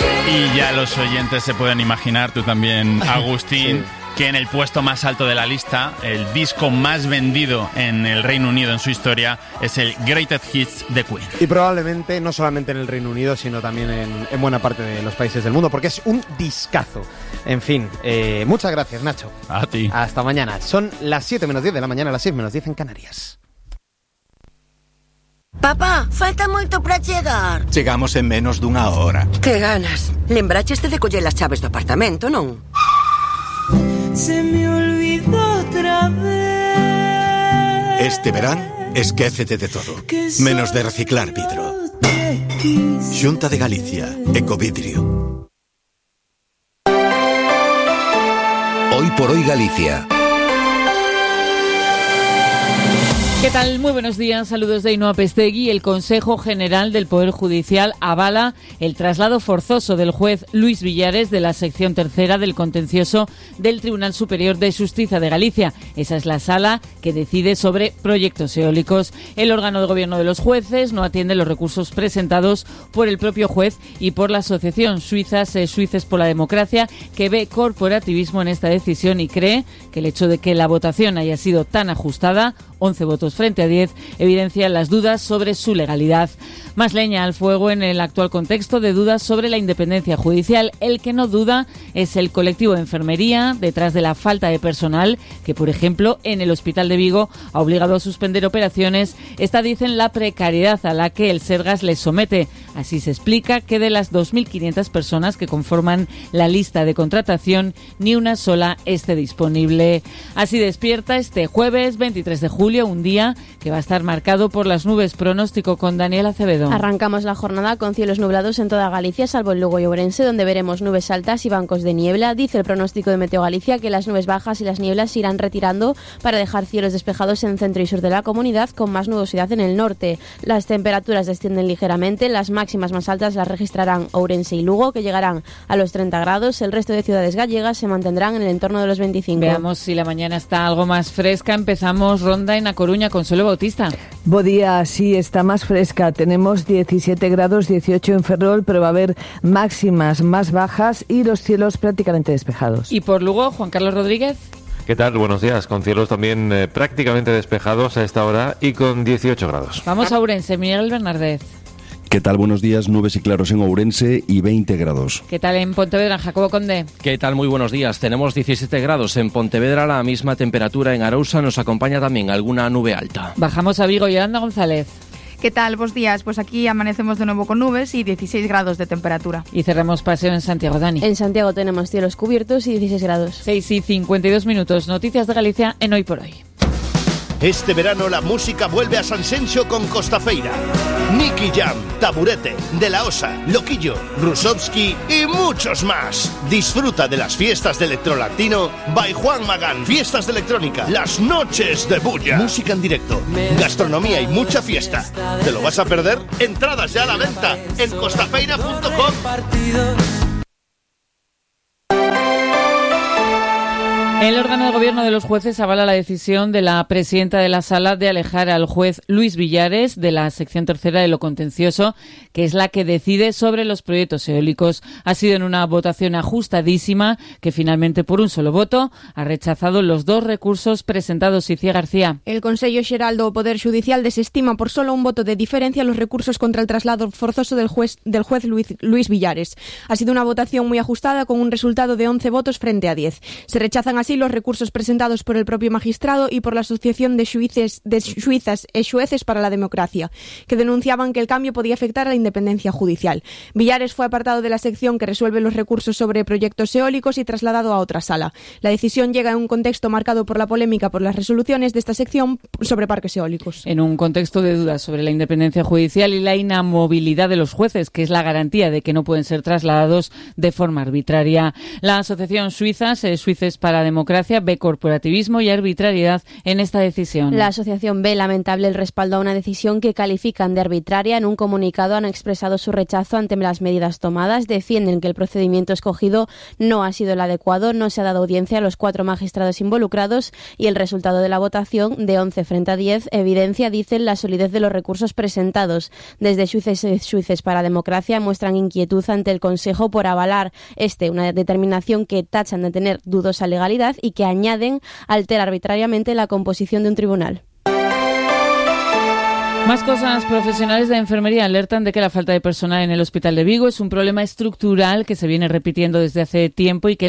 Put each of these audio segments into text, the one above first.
Y ya los oyentes se pueden imaginar, tú también, Agustín, sí, que en el puesto más alto de la lista, el disco más vendido en el Reino Unido en su historia, es el Greatest Hits de Queen. Y probablemente no solamente en el Reino Unido, sino también en buena parte de los países del mundo, porque es un discazo. En fin, muchas gracias, Nacho. A ti. Hasta mañana. Son las 7 menos 10 de la mañana, las 6 menos 10 en Canarias. Papá, falta moito para chegar. Chegamos en menos dunha hora. Que ganas. Lembracheste de coller as chaves do apartamento, non? Se me olvidó otra vez. Este verán, esquécete de todo, menos de reciclar vidro. Xunta de Galicia, Ecovidrio. Hoy por hoy Galicia. ¿Qué tal? Muy buenos días, saludos de Ainhoa Pestegui. El Consejo General del Poder Judicial avala el traslado forzoso del juez Luis Villares de la sección tercera del contencioso del Tribunal Superior de Xustiza de Galicia. Esa es la sala que decide sobre proyectos eólicos. El órgano de gobierno de los jueces no atiende los recursos presentados por el propio juez y por la Asociación Suices por la Democracia, que ve corporativismo en esta decisión y cree que el hecho de que la votación haya sido tan ajustada, 11 votos frente a 10, evidencian las dudas sobre su legalidad. Más leña al fuego en el actual contexto de dudas sobre la independencia judicial. El que no duda es el colectivo de enfermería, detrás de la falta de personal, que por ejemplo en el Hospital de Vigo ha obligado a suspender operaciones. Esta, dicen, la precariedad a la que el Sergas les somete. Así se explica que de las 2.500 personas que conforman la lista de contratación, ni una sola esté disponible. Así despierta este jueves 23 de julio, un día que va a estar marcado por las nubes. Pronóstico con Daniel Acevedo. Arrancamos la jornada con cielos nublados en toda Galicia, salvo en Lugo y Ourense, donde veremos nubes altas y bancos de niebla. Dice el pronóstico de Meteo Galicia que las nubes bajas y las nieblas se irán retirando para dejar cielos despejados en centro y sur de la comunidad, con más nubosidad en el norte. Las temperaturas descienden ligeramente, las máximas más altas las registrarán Ourense y Lugo, que llegarán a los 30 grados. El resto de ciudades gallegas se mantendrán en el entorno de los 25. Veamos si la mañana está algo más fresca. Empezamos ronda en A Coruña. Consuelo Bautista. Bo día, sí, está más fresca. Tenemos 17 grados, 18 en Ferrol, pero va a haber máximas más bajas y los cielos prácticamente despejados. Y por Lugo, Juan Carlos Rodríguez. ¿Qué tal? Buenos días. Con cielos también prácticamente despejados a esta hora y con 18 grados. Vamos a Ourense, Miguel Bernardez. ¿Qué tal? Buenos días. Nubes y claros en Ourense y 20 grados. ¿Qué tal en Pontevedra, Jacobo Conde? ¿Qué tal? Muy buenos días. Tenemos 17 grados en Pontevedra, la misma temperatura en Arousa. Nos acompaña también alguna nube alta. Bajamos a Vigo. Yolanda González. ¿Qué tal? Buenos días. Pues aquí amanecemos de nuevo con nubes y 16 grados de temperatura. Y cerramos paseo en Santiago, Dani. En Santiago tenemos cielos cubiertos y 16 grados. 6:52. Noticias de Galicia en Hoy por Hoy. Este verano la música vuelve a Sanxenxo con Costafeira. Nicky Jam, Taburete, De La Osa, Loquillo, Rusovski y muchos más. Disfruta de las fiestas de electrolatino by Juan Magán. Fiestas de electrónica, las noches de bulla. Música en directo, gastronomía y mucha fiesta. ¿Te lo vas a perder? Entradas ya a la venta en costafeira.com. El órgano de gobierno de los jueces avala la decisión de la presidenta de la sala de alejar al juez Luis Villares de la sección tercera de lo contencioso, que es la que decide sobre los proyectos eólicos. Ha sido en una votación ajustadísima que finalmente, por un solo voto, ha rechazado los dos recursos presentados. Icía García. El Consello Xeral do Poder Judicial desestima por solo un voto de diferencia los recursos contra el traslado forzoso del juez Luis Villares. Ha sido una votación muy ajustada con un resultado de 11 votos frente a 10. Se rechazan así los recursos presentados por el propio magistrado y por la Asociación de Suizas e Xueces para la Democracia, que denunciaban que el cambio podía afectar a la independencia judicial. Villares fue apartado de la sección que resuelve los recursos sobre proyectos eólicos y trasladado a otra sala. La decisión llega en un contexto marcado por la polémica por las resoluciones de esta sección sobre parques eólicos. En un contexto de dudas sobre la independencia judicial y la inamovilidad de los jueces, que es la garantía de que no pueden ser trasladados de forma arbitraria. La Asociación Suices para la Democracia Democracia ve corporativismo y arbitrariedad en esta decisión. La asociación ve lamentable el respaldo a una decisión que califican de arbitraria. En un comunicado han expresado su rechazo ante las medidas tomadas. Defienden que el procedimiento escogido no ha sido el adecuado, no se ha dado audiencia a los 4 magistrados involucrados y el resultado de la votación de 11 frente a 10 evidencia, dicen, la solidez de los recursos presentados. Desde Xueces para Democracia muestran inquietud ante el Consejo por avalar una determinación que tachan de tener dudosa legalidad y que añaden altera arbitrariamente la composición de un tribunal. Más cosas. Profesionales de enfermería alertan de que la falta de personal en el Hospital de Vigo es un problema estructural que se viene repitiendo desde hace tiempo y que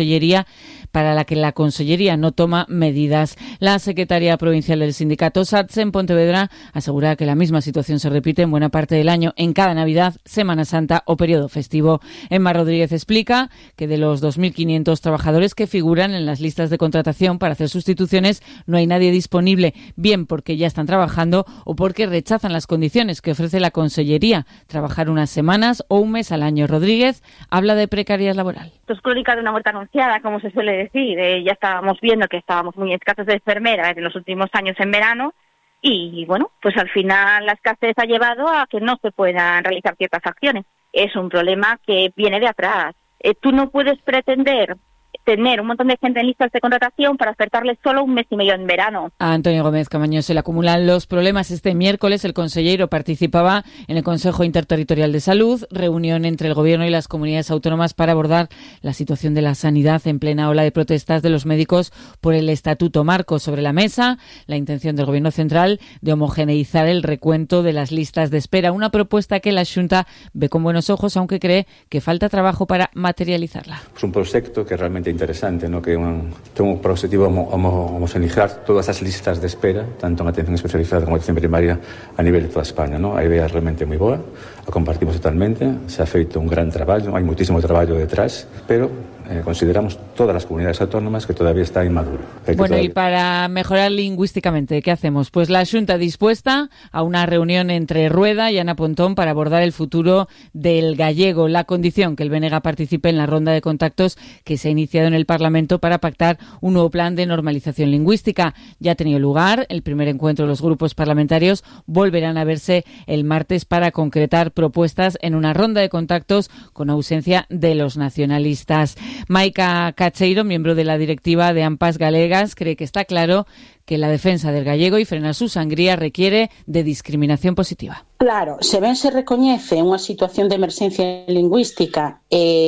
para la que la Consellería no toma medidas. La secretaria provincial del sindicato SATSE en Pontevedra asegura que la misma situación se repite en buena parte del año, en cada Navidad, Semana Santa o periodo festivo. Emma Rodríguez explica que de los 2.500 trabajadores que figuran en las listas de contratación para hacer sustituciones no hay nadie disponible, bien porque ya están trabajando o porque rechazan las condiciones que ofrece la Consellería, trabajar unas semanas o un mes al año. Rodríguez habla de precariedad laboral. Esto es crónica de una muerte anunciada, como se suele decir. Ya estábamos viendo que estábamos muy escasos de enfermeras en los últimos años en verano y, bueno, pues al final la escasez ha llevado a que no se puedan realizar ciertas acciones. Es un problema que viene de atrás. Tú no puedes pretender tener un montón de gente en listas de contratación para ofertarles solo un mes y medio en verano. A Antonio Gómez Camaño se le acumulan los problemas. Este miércoles el consellero participaba en el Consejo Interterritorial de Salud, reunión entre el Gobierno y las comunidades autónomas para abordar la situación de la sanidad en plena ola de protestas de los médicos por el Estatuto Marco. Sobre la mesa, la intención del Gobierno central de homogeneizar el recuento de las listas de espera, una propuesta que la Xunta ve con buenos ojos, aunque cree que falta trabajo para materializarla. Es un proyecto que realmente interesante, ¿no? Que tengo por objetivo homogeneizar todas as listas de espera, tanto en atención especializada como en atención primaria a nivel de toda España, ¿no? A idea realmente moi boa, a compartimos totalmente, se ha feito un gran traballo, hai moitísimo traballo detrás, pero consideramos todas las comunidades autónomas que todavía está inmaduro. Bueno, y para mejorar lingüísticamente, ¿qué hacemos? Pues la Xunta dispuesta a una reunión entre Rueda y Ana Pontón para abordar el futuro del gallego, la condición que el BNG participe en la ronda de contactos que se ha iniciado en el Parlamento para pactar un nuevo plan de normalización lingüística. Ya ha tenido lugar el primer encuentro de los grupos parlamentarios, volverán a verse el martes para concretar propuestas en una ronda de contactos con ausencia de los nacionalistas. Maica Cacheiro, miembro de la directiva de AMPAs Galegas, cree que está claro que la defensa del gallego y frenar su sangría requiere de discriminación positiva. Claro, se ben se recoñece unha situación de emerxencia lingüística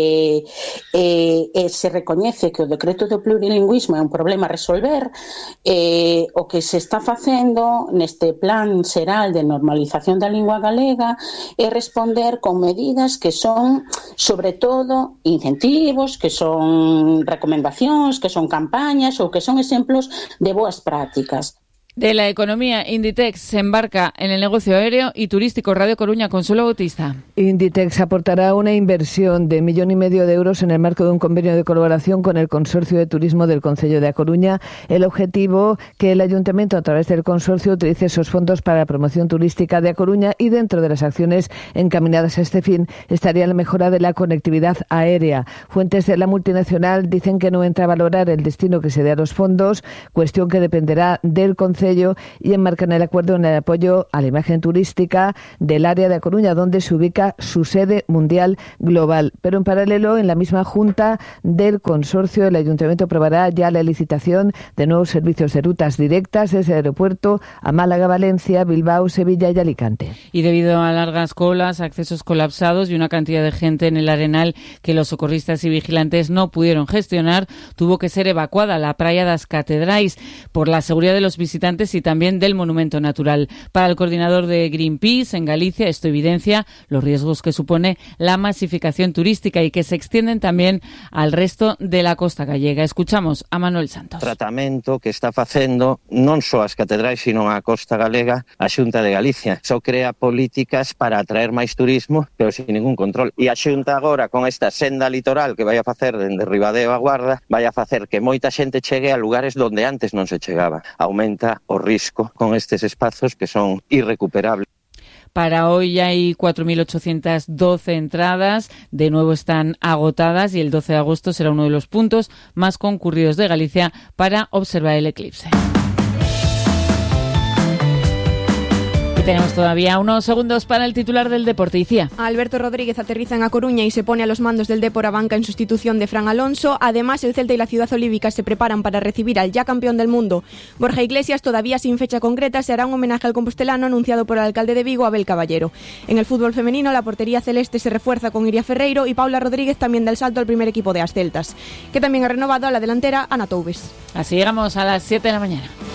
e se recoñece que o decreto do plurilingüismo é un problema a resolver, o que se está facendo neste plan xeral de normalización da lingua galega é responder con medidas que son, sobre todo, incentivos, que son recomendacións, que son campañas ou que son exemplos de boas prácticas. De la economía, Inditex se embarca en el negocio aéreo y turístico. Radio Coruña, Consuelo Bautista. Inditex aportará una inversión de 1,5 millones de euros en el marco de un convenio de colaboración con el Consorcio de Turismo del Concello de A Coruña. El objetivo, que el Ayuntamiento, a través del consorcio, utilice esos fondos para la promoción turística de A Coruña, y dentro de las acciones encaminadas a este fin estaría la mejora de la conectividad aérea. Fuentes de la multinacional dicen que no entra a valorar el destino que se dé a los fondos, cuestión que dependerá del Concello, y enmarcan el acuerdo en el apoyo a la imagen turística del área de A Coruña, donde se ubica su sede mundial global. Pero en paralelo, en la misma junta del consorcio, el Ayuntamiento aprobará ya la licitación de nuevos servicios de rutas directas desde el aeropuerto a Málaga, Valencia, Bilbao, Sevilla y Alicante. Y debido a largas colas, accesos colapsados y una cantidad de gente en el Arenal que los socorristas y vigilantes no pudieron gestionar, tuvo que ser evacuada la Praia das Catedrais por la seguridad de los visitantes y también del monumento natural. Para el coordinador de Greenpeace en Galicia, esto evidencia los riesgos que supone la masificación turística y que se extienden también al resto de la costa gallega. Escuchamos a Manuel Santos. Tratamento que está facendo non só as catedrais, sino a costa galega, a Xunta de Galicia. Só crea políticas para atraer máis turismo, pero sin ningún control. E a Xunta agora, con esta senda litoral que vai a facer dende Ribadeo a Guarda, vai a facer que moita xente chegue a lugares donde antes non se chegaba. Aumenta o risco con estes espazos que son irrecuperables. Para hoy hay 4.812 entradas, de nuevo están agotadas y el 12 de agosto será uno de los puntos más concurridos de Galicia para observar el eclipse. Y tenemos todavía unos segundos para el titular del deporte. Icía. Alberto Rodríguez aterriza en A Coruña y se pone a los mandos del Dépor a banca en sustitución de Fran Alonso. Además, el Celta y la Ciudad Olívica se preparan para recibir al ya campeón del mundo Borja Iglesias. Todavía sin fecha concreta, se hará un homenaje al compostelano anunciado por el alcalde de Vigo, Abel Caballero. En el fútbol femenino, la portería celeste se refuerza con Iria Ferreiro y Paula Rodríguez también da el salto al primer equipo de As Celtas, que también ha renovado a la delantera Ana Toubes. Así llegamos a las 7 de la mañana.